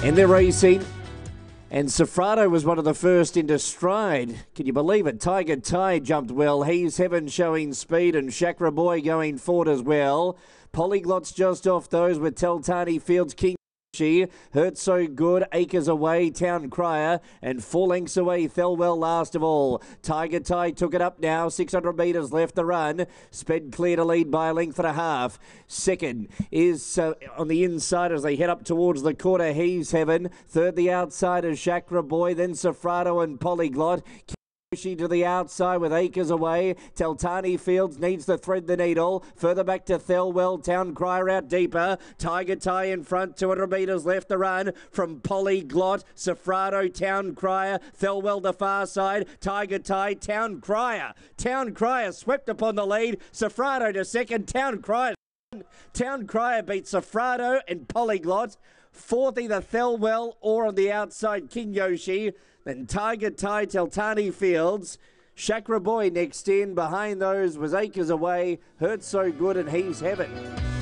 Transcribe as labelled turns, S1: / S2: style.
S1: And they're racing. And Sofrado was one of the first into stride. Can you believe it? Tiger Tie jumped well. He's Heaven showing speed, and Chakra Boy going forward as well. Polyglot's just off those with Teltani Fields, King. She Hurt So Good, Acres Away, Town Crier, and 4 lengths away, Thelwell last of all. Tiger Tie took it up now, 600 metres left the run. Sped clear to lead by a length and a half. Second is on the inside as they head up towards the quarter, He's Heaven. Third, the outside is Chakra Boy, then Sofrado and Polyglot. To the outside with Acres Away. Teltani Fields needs to thread the needle. Further back to Thelwell. Town Crier out deeper. Tiger Tie in front. 200 metres left the run from Polyglot. Sofrado, Town Crier. Thelwell the far side. Tiger Tie, Town Crier. Town Crier swept upon the lead. Sofrado to second. Town Crier beats Sofrado and Polyglot. Fourth, either Thelwell or on the outside, King Yoshi. Then Tiger Tie, Teltani Fields. Chakra Boy next in. Behind those was Acres Away, Hurt So Good, and He's Heaven.